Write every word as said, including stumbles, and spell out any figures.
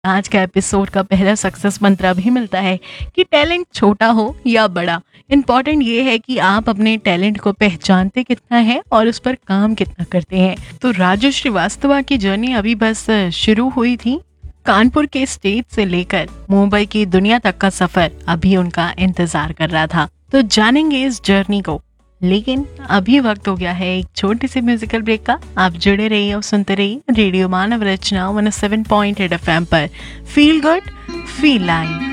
आज का एपिसोड का पहला सक्सेस मंत्र भी मिलता है कि टैलेंट छोटा हो या बड़ा, इम्पॉर्टेंट ये है कि आप अपने टैलेंट को पहचानते कितना है और उस पर काम कितना करते हैं। तो राजू श्रीवास्तवा की जर्नी अभी बस शुरू हुई थी। कानपुर के स्टेज से लेकर मुंबई की दुनिया तक का सफर अभी उनका इंतजार कर रहा था। तो जानेंगे इस जर्नी को, लेकिन अभी वक्त हो गया है एक छोटे से म्यूजिकल ब्रेक का। आप जुड़े रहिए और सुनते रहिए रेडियो मानव रचना one seven point eight F M पर। Feel good feel live.